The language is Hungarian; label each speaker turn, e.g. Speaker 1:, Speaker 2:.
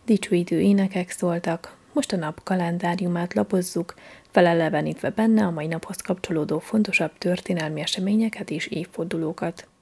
Speaker 1: dicsőítő énekek szóltak, most a nap kalendáriumát lapozzuk, felelevenítve benne a mai naphoz kapcsolódó fontosabb történelmi eseményeket és évfordulókat.